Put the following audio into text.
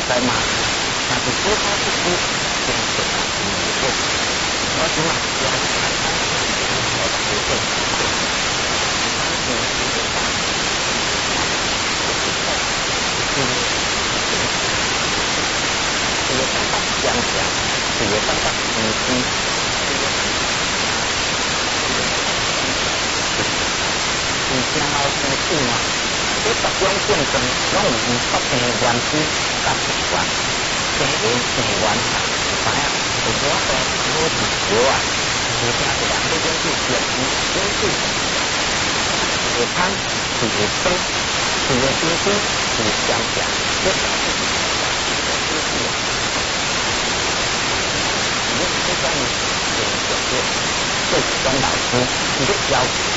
在嘛，但是最好是不坚持下去的。我起码要看看我的结果。这个方法讲讲，这个方法以前老师讲嘛，这十种变成拢有不同的原子甲习惯，第一习惯啊，有知影，有多少好是少啊，而且是人这种是变变数，会贪是会生，是会生气，是会相加，这条是这是。这种这种老师，你的要求。